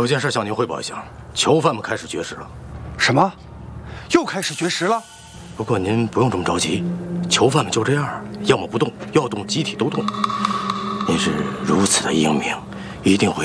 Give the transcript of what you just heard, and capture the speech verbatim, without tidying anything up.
有件事向您汇报一下，囚犯们开始绝食了。 什么？又开始绝食了？ 不过您不用这么着急，囚犯们就这样，要么不动，要动集体都动。您是如此的英明，一定会。